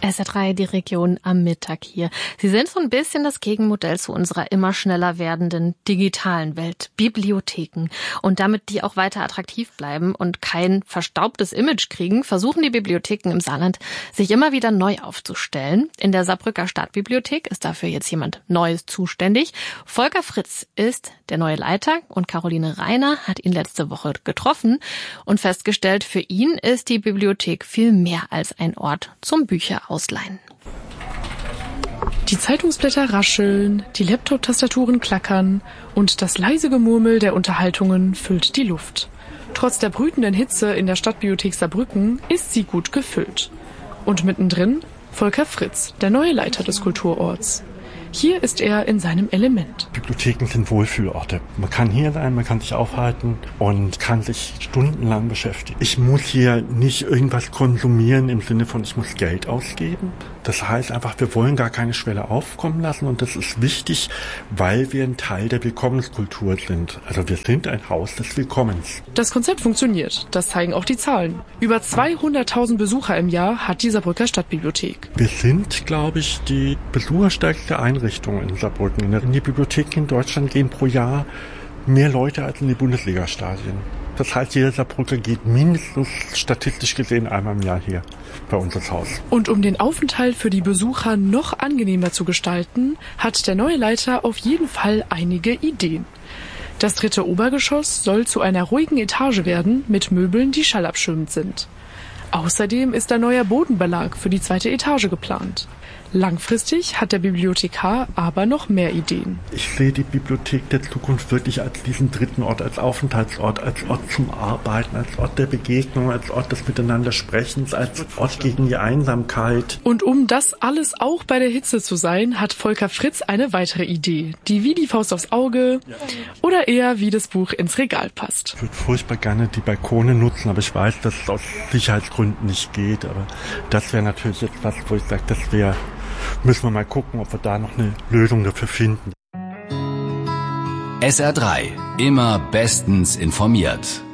SR3, die Region am Mittag hier. Sie sind so ein bisschen das Gegenmodell zu unserer immer schneller werdenden digitalen Welt. Bibliotheken. Und damit die auch weiter attraktiv bleiben und kein verstaubtes Image kriegen, versuchen die Bibliotheken im Saarland, sich immer wieder neu aufzustellen. In der Saarbrücker Stadtbibliothek ist dafür jetzt jemand Neues zuständig. Volker Fritz ist der neue Leiter und Caroline Reiner hat ihn letzte Woche getroffen und festgestellt, für ihn ist die Bibliothek viel mehr als ein Ort zum Bücher ausleihen. Die Zeitungsblätter rascheln, die Laptop-Tastaturen klackern und das leise Gemurmel der Unterhaltungen füllt die Luft. Trotz der brütenden Hitze in der Stadtbibliothek Saarbrücken ist sie gut gefüllt. Und mittendrin Volker Fritz, der neue Leiter des Kulturorts. Hier ist er in seinem Element. Bibliotheken sind Wohlfühlorte. Man kann hier sein, man kann sich aufhalten und kann sich stundenlang beschäftigen. Ich muss hier nicht irgendwas konsumieren im Sinne von, ich muss Geld ausgeben. Das heißt einfach, wir wollen gar keine Schwelle aufkommen lassen und das ist wichtig, weil wir ein Teil der Willkommenskultur sind. Also wir sind ein Haus des Willkommens. Das Konzept funktioniert, das zeigen auch die Zahlen. Über 200.000 Besucher im Jahr hat die Saarbrücker Stadtbibliothek. Wir sind, glaube ich, die besucherstärkste Einrichtung in Saarbrücken. In die Bibliotheken in Deutschland gehen pro Jahr mehr Leute als in die Bundesliga-Stadien. Das heißt, jeder Saarbrücker geht mindestens statistisch gesehen einmal im Jahr hier bei uns ins Haus. Und um den Aufenthalt für die Besucher noch angenehmer zu gestalten, hat der neue Leiter auf jeden Fall einige Ideen. Das 3. Obergeschoss soll zu einer ruhigen Etage werden mit Möbeln, die schallabschirmend sind. Außerdem ist ein neuer Bodenbelag für die 2. Etage geplant. Langfristig hat der Bibliothekar aber noch mehr Ideen. Ich sehe die Bibliothek der Zukunft wirklich als diesen dritten Ort, als Aufenthaltsort, als Ort zum Arbeiten, als Ort der Begegnung, als Ort des Miteinandersprechens, als Ort gegen die Einsamkeit. Und um das alles auch bei der Hitze zu sein, hat Volker Fritz eine weitere Idee, die wie die Faust aufs Auge oder eher wie das Buch ins Regal passt. Ich würde furchtbar gerne die Balkone nutzen, aber ich weiß, dass es aus Sicherheitsgründen nicht geht. Aber das wäre natürlich etwas, wo ich sage, müssen wir mal gucken, ob wir da noch eine Lösung dafür finden. SR3, immer bestens informiert.